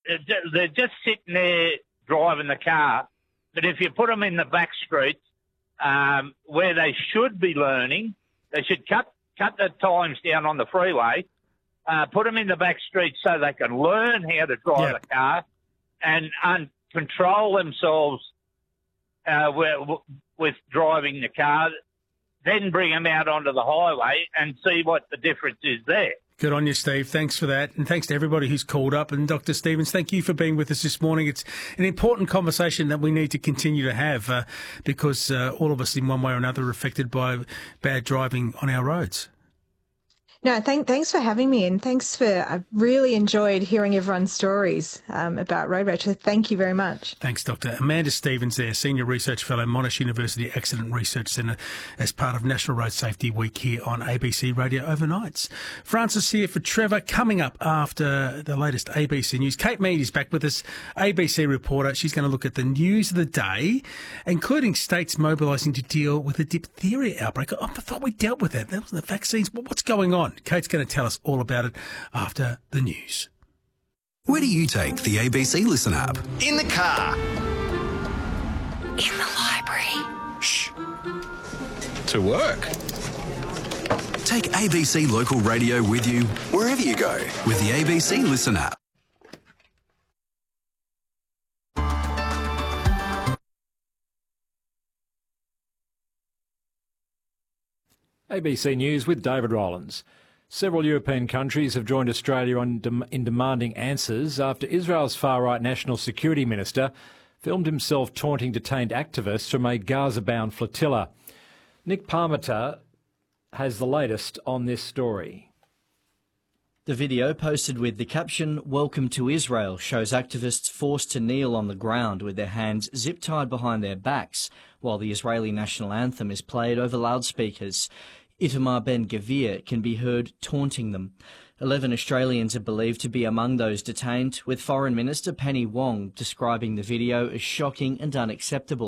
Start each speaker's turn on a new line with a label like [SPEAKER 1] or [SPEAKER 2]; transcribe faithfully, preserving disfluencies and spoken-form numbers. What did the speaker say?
[SPEAKER 1] they're just sitting there driving the car. But if you put them in the back streets um, where they should be learning, they should cut cut the times down on the freeway, uh, put them in the back streets so they can learn how to drive
[SPEAKER 2] Yep.
[SPEAKER 1] a car and, and control themselves uh, with, with driving the car. Then bring them out onto the highway and see what the difference is there.
[SPEAKER 2] Good on you, Steve. Thanks for that. And thanks to everybody who's called up. And Doctor Stevens, thank you for being with us this morning. It's an important conversation that we need to continue to have uh, because uh, all of us in one way or another are affected by bad driving on our roads.
[SPEAKER 3] No, thank, thanks for having me, and thanks for, I really enjoyed hearing everyone's stories um, about road rage. So thank you very much.
[SPEAKER 2] Thanks, Doctor Amanda Stevens there, Senior Research Fellow, Monash University Accident Research Centre, as part of National Road Safety Week here on A B C Radio Overnights. Francis here for Trevor. Coming up after the latest A B C News, Kate Mead is back with us, A B C reporter. She's going to look at the news of the day, including states mobilising to deal with a diphtheria outbreak. I thought we dealt with that. That was the vaccines. What's going on? Kate's going to tell us all about it after the news.
[SPEAKER 4] Where do you take the A B C Listen app?
[SPEAKER 5] In the car.
[SPEAKER 6] In the library.
[SPEAKER 5] Shh. To work.
[SPEAKER 4] Take A B C Local Radio with you wherever you go with the A B C Listen app.
[SPEAKER 7] A B C News with David Rowlands. Several European countries have joined Australia on dem- in demanding answers after Israel's far-right National Security Minister filmed himself taunting detained activists from a Gaza-bound flotilla. Nick Parmenter has the latest on this story.
[SPEAKER 8] The video, posted with the caption, "Welcome to Israel," shows activists forced to kneel on the ground with their hands zip-tied behind their backs while the Israeli national anthem is played over loudspeakers. Itamar Ben-Gvir can be heard taunting them. Eleven Australians are believed to be among those detained, with Foreign Minister Penny Wong describing the video as shocking and unacceptable.